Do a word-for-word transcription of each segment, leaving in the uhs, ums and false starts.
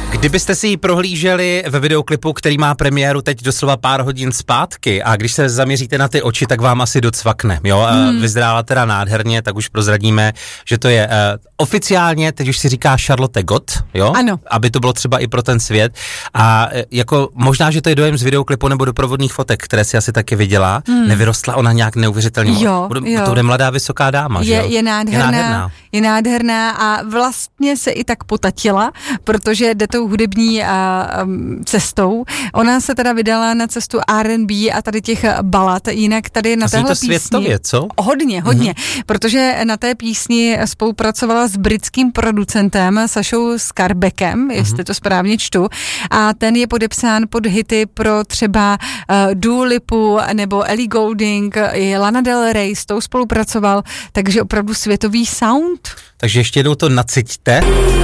Kdybyste si ji prohlíželi ve videoklipu, který má premiéru teď doslova pár hodin zpátky a když se zaměříte na ty oči, tak vám asi docvakne, jo? Hmm. Vyzrála teda nádherně, tak už prozradíme, že to je uh, oficiálně, teď už si říká Charlotte Gott, jo? Ano. Aby to bylo třeba i pro ten svět a uh, jako možná, že to je dojem z videoklipu nebo doprovodných fotek, které si asi taky viděla, hmm. nevyrostla ona nějak neuvěřitelně. Jo, bude, jo. To bude mladá vysoká dáma, je, že jo? Je nádherná, je nádherná. Je nádherná a vlastně se i tak potatila, protože jde tou hudební a, um, cestou. Ona se teda vydala na cestu R and B a tady těch balad, jinak tady na téhle písni... světově, co? Hodně, hodně, mm-hmm. protože na té písni spolupracovala s britským producentem Sašou Skarbeckem, mm-hmm. jestli to správně čtu, a ten je podepsán pod hity pro třeba uh, Dua Lipu nebo Ellie Goulding, i Lana Del Rey, s tou spolupracoval, takže opravdu světový sound. Takže ještě jednou to naciťte.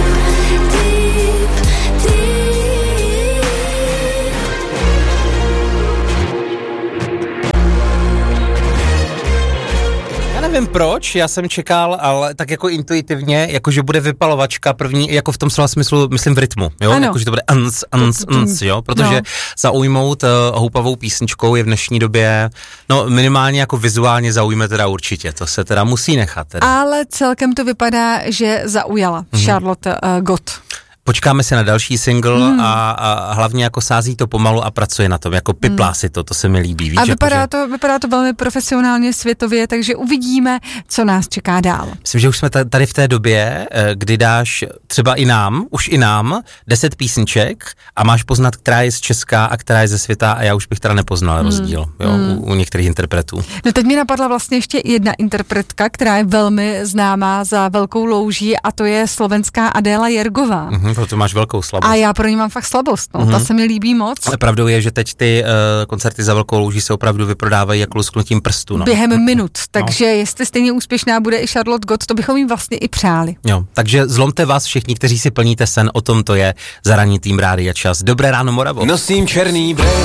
Nevím proč, já jsem čekal, ale tak jako intuitivně, jako že bude vypalovačka první, jako v tom slova smyslu, myslím v rytmu, jo, ano. jako že to bude ans, ans, ans, jo, protože no. zaujmout uh, houpavou písničkou je v dnešní době, no minimálně jako vizuálně zaujme teda určitě, to se teda musí nechat. Teda. Ale celkem to vypadá, že zaujala mm-hmm. Charlotte uh, Gott. Počkáme se na další single hmm. a, a hlavně jako sází to pomalu a pracuje na tom, jako piplá hmm. si to, to se mi líbí. Víš, a vypadá, jako, to, vypadá to velmi profesionálně, světově, takže uvidíme, co nás čeká dál. Myslím, že už jsme tady v té době, kdy dáš třeba i nám, už i nám, deset písniček a máš poznat, která je z Česka a která je ze světa a já už bych teda nepoznal hmm. rozdíl jo, hmm. u, u některých interpretů. No teď mi napadla vlastně ještě jedna interpretka, která je velmi známá za velkou louží a to je slovenská Adéla Jergová. Hmm, proto máš velkou slabost. A já pro ní mám fakt slabost, no. Mm-hmm. Ta se mi líbí moc. Ale pravdou je, že teď ty uh, koncerty za velkou louží se opravdu vyprodávají jako lusknutím prstu. No. Během minut, takže no. jestli stejně úspěšná bude i Charlotte Gott, to bychom jí vlastně i přáli. Jo, takže zlomte vás všichni, kteří si plníte sen, o tom to je za ranní tým Rádia Čas. Dobré ráno, Moravo. Nosím černý dres,